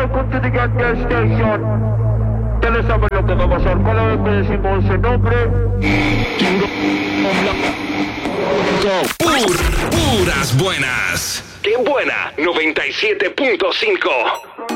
welcome to the Get Gas Station. Ya le saben lo que va a pasar. Cada vez que decimos ese nombre, Puras buenas. ¡Qué buena! 97.5.